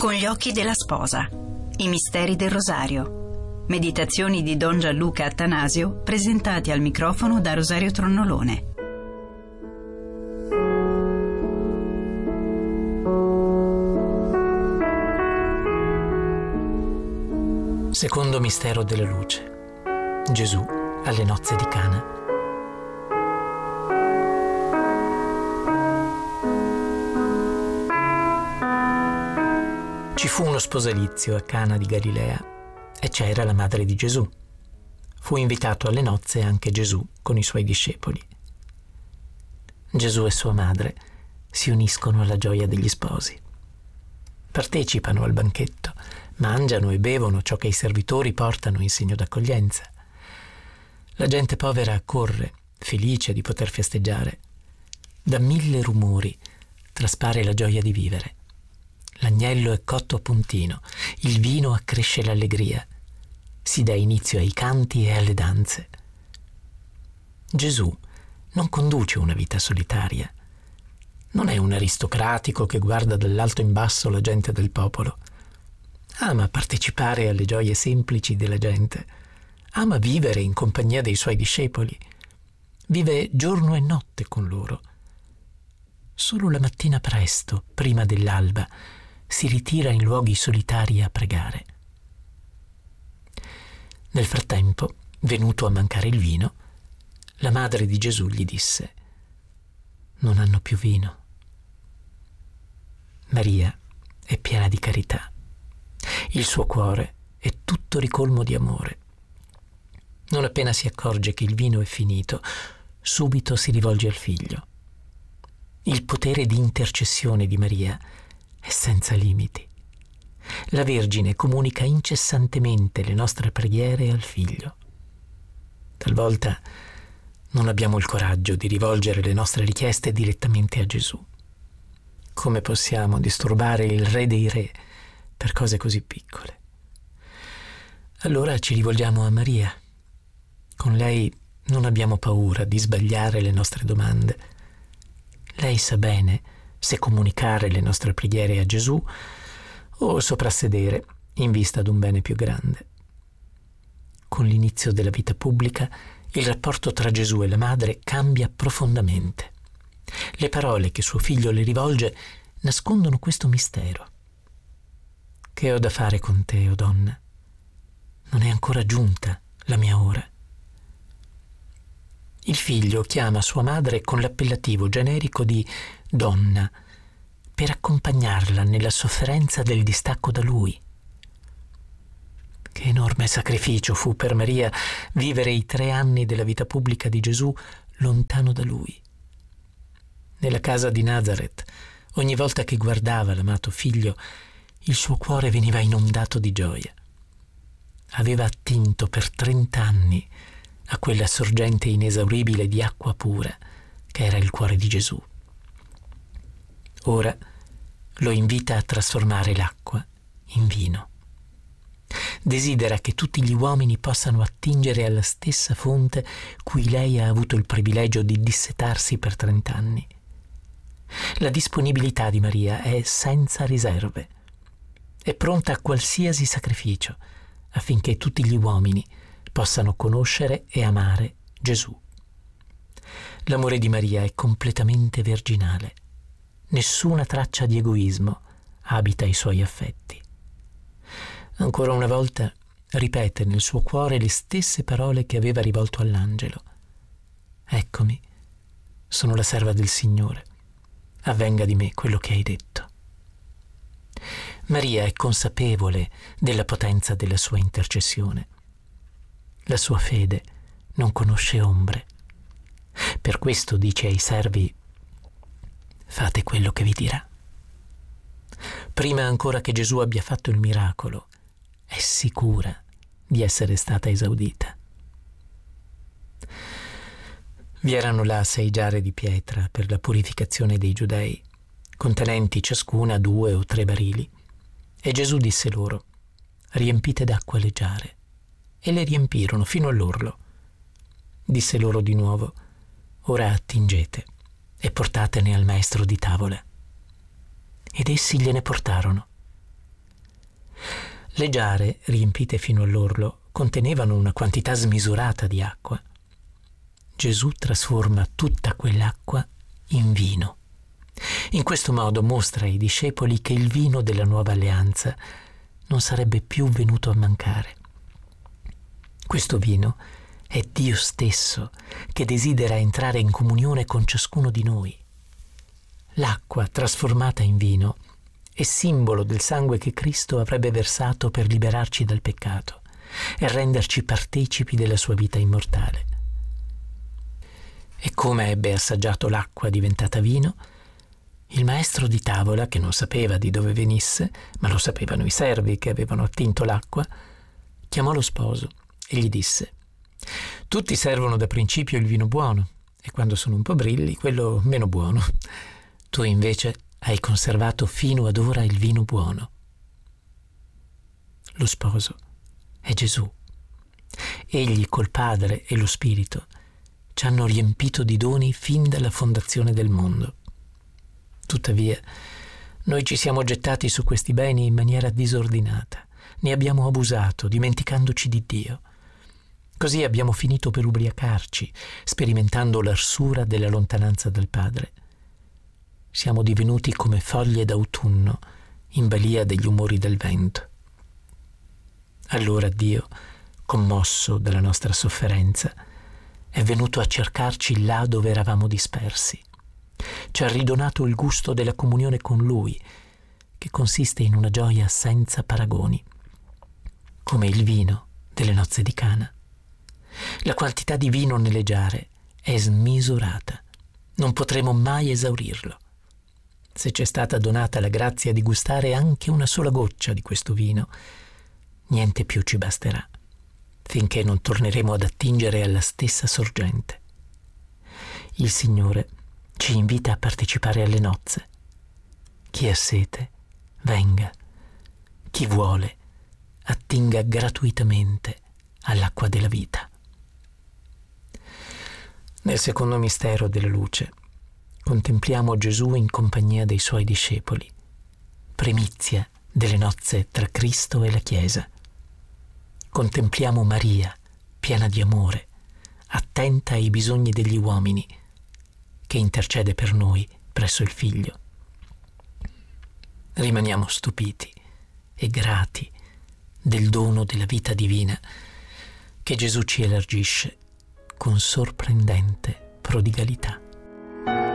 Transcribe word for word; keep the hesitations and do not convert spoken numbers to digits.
Con gli occhi della sposa. I misteri del rosario. Meditazioni di Don Gianluca Attanasio presentati al microfono da Rosario Tronnolone. Secondo mistero della luce. Gesù alle nozze di Cana. Ci fu uno sposalizio a Cana di Galilea e c'era la madre di Gesù. Fu invitato alle nozze anche Gesù con i suoi discepoli. Gesù e sua madre si uniscono alla gioia degli sposi. Partecipano al banchetto, mangiano e bevono ciò che i servitori portano in segno d'accoglienza. La gente povera accorre, felice di poter festeggiare. Da mille rumori traspare la gioia di vivere. L'agnello è cotto a puntino, il vino accresce l'allegria. Si dà inizio ai canti e alle danze. Gesù non conduce una vita solitaria. Non è un aristocratico che guarda dall'alto in basso la gente del popolo. Ama partecipare alle gioie semplici della gente. Ama vivere in compagnia dei suoi discepoli. Vive giorno e notte con loro. Solo la mattina presto, prima dell'alba, si ritira in luoghi solitari a pregare. Nel frattempo, venuto a mancare il vino, la madre di Gesù gli disse: «Non hanno più vino». Maria è piena di carità. Il suo cuore è tutto ricolmo di amore. Non appena si accorge che il vino è finito, subito si rivolge al figlio. Il potere di intercessione di Maria è senza limiti. La Vergine comunica incessantemente le nostre preghiere al Figlio. Talvolta non abbiamo il coraggio di rivolgere le nostre richieste direttamente a Gesù. Come possiamo disturbare il Re dei Re per cose così piccole? Allora ci rivolgiamo a Maria. Con lei non abbiamo paura di sbagliare le nostre domande. Lei sa bene se comunicare le nostre preghiere a Gesù o soprassedere in vista ad un bene più grande. Con l'inizio della vita pubblica, il rapporto tra Gesù e la madre cambia profondamente. Le parole che suo figlio le rivolge nascondono questo mistero. «Che ho da fare con te, o donna? Non è ancora giunta la mia ora». Il figlio chiama sua madre con l'appellativo generico di donna per accompagnarla nella sofferenza del distacco da lui. Che enorme sacrificio fu per Maria vivere i tre anni della vita pubblica di Gesù lontano da lui. Nella casa di Nazareth, ogni volta che guardava l'amato figlio, il suo cuore veniva inondato di gioia. Aveva attinto per trent'anni a quella sorgente inesauribile di acqua pura che era il cuore di Gesù. Ora lo invita a trasformare l'acqua in vino. Desidera che tutti gli uomini possano attingere alla stessa fonte cui lei ha avuto il privilegio di dissetarsi per trent'anni. La disponibilità di Maria è senza riserve. È pronta a qualsiasi sacrificio affinché tutti gli uomini possano conoscere e amare Gesù. L'amore di Maria è completamente virginale. Nessuna traccia di egoismo abita i suoi affetti. Ancora una volta ripete nel suo cuore le stesse parole che aveva rivolto all'angelo. «Eccomi, sono la serva del Signore. Avvenga di me quello che hai detto». Maria è consapevole della potenza della sua intercessione. La sua fede non conosce ombre. Per questo dice ai servi: «Fate quello che vi dirà». Prima ancora che Gesù abbia fatto il miracolo, è sicura di essere stata esaudita. Vi erano là sei giare di pietra per la purificazione dei giudei, contenenti ciascuna due o tre barili. E Gesù disse loro: «Riempite d'acqua le giare». E le riempirono fino all'orlo. Disse loro di nuovo: «Ora attingete e portatene al maestro di tavola». Ed essi gliene portarono. Le giare, riempite fino all'orlo, contenevano una quantità smisurata di acqua. Gesù trasforma tutta quell'acqua in vino. In questo modo mostra ai discepoli che il vino della nuova alleanza non sarebbe più venuto a mancare. Questo vino è Dio stesso che desidera entrare in comunione con ciascuno di noi. L'acqua trasformata in vino è simbolo del sangue che Cristo avrebbe versato per liberarci dal peccato e renderci partecipi della sua vita immortale. E come ebbe assaggiato l'acqua diventata vino, il maestro di tavola, che non sapeva di dove venisse, ma lo sapevano i servi che avevano attinto l'acqua, chiamò lo sposo e gli disse: «Tutti servono da principio il vino buono, e quando sono un po' brilli, quello meno buono. Tu invece hai conservato fino ad ora il vino buono». Lo sposo è Gesù. Egli col Padre e lo Spirito ci hanno riempito di doni fin dalla fondazione del mondo. Tuttavia, noi ci siamo gettati su questi beni in maniera disordinata, ne abbiamo abusato, dimenticandoci di Dio. Così abbiamo finito per ubriacarci, sperimentando l'arsura della lontananza dal Padre. Siamo divenuti come foglie d'autunno in balia degli umori del vento. Allora Dio, commosso dalla nostra sofferenza, è venuto a cercarci là dove eravamo dispersi. Ci ha ridonato il gusto della comunione con Lui, che consiste in una gioia senza paragoni, come il vino delle nozze di Cana. La quantità di vino nelle giare è smisurata, non potremo mai esaurirlo. Se ci è stata donata la grazia di gustare anche una sola goccia di questo vino, niente più ci basterà, finché non torneremo ad attingere alla stessa sorgente. Il Signore ci invita a partecipare alle nozze. Chi ha sete, venga. Chi vuole, attinga gratuitamente all'acqua della vita. Nel secondo mistero della luce contempliamo Gesù in compagnia dei suoi discepoli, primizia delle nozze tra Cristo e la Chiesa. Contempliamo Maria, piena di amore, attenta ai bisogni degli uomini, che intercede per noi presso il Figlio. Rimaniamo stupiti e grati del dono della vita divina che Gesù ci elargisce con sorprendente prodigalità.